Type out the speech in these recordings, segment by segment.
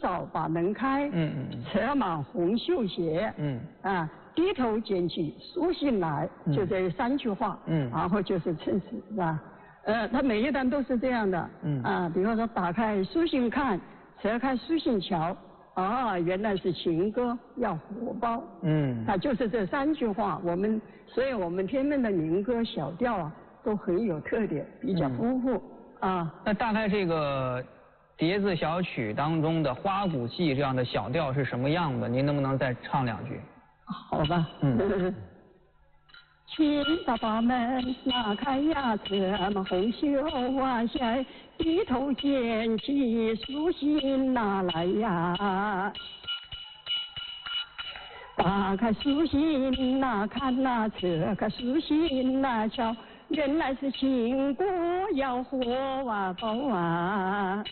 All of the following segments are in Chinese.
早把门开，侧满红绣鞋，低头捡起书信来，就这3句话，然后就是称词，是吧？他每一段都是这样的，比方说打开书信看，扯开书信瞧，原来是情歌要火爆，就是这3句话。所以我们天门的民歌小调啊，都很有特点，比较丰富那大概这个叠字小曲当中的花鼓戏这样的小调是什么样的？您能不能再唱2句？ 好吧。请把门拉开呀，侧满红袖啊下，低头捡起书信拿来呀。打开书信呐，看呐，侧开书信呐，瞧，原来是情歌要火爆啊！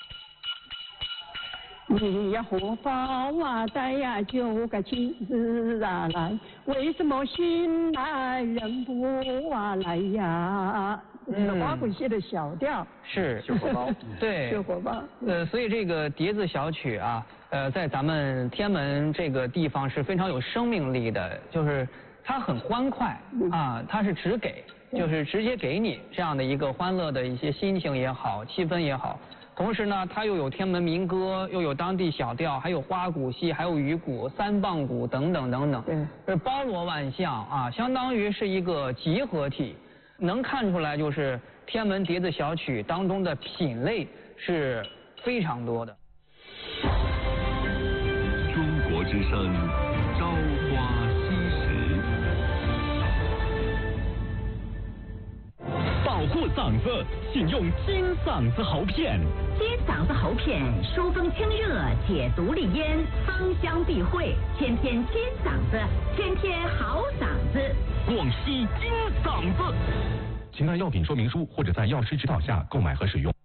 你呀火爆啊，在呀9个亲自来，为什么新来人不来呀？花鼓戏的小调是就火爆， 对， 就火爆。 所以这个叠字小曲啊，在咱们天门这个地方是非常有生命力的，就是它很欢快它是直给，就是直接给你这样的一个欢乐的一些心情也好，气氛也好。同时呢，它又有天门民歌，又有当地小调，还有花鼓戏，还有鱼鼓、3棒鼓等等等等，是包罗万象相当于是一个集合体。能看出来，就是天门叠字小曲当中的品类是非常多的。 中国之声，朝花夕拾。保护嗓子，请用金嗓子喉片。 金嗓子喉片，疏风清热，解毒利咽，芳香避秽，天天金嗓子，天天好嗓子。 广西金嗓子。请看药品说明书或者在药师指导下购买和使用。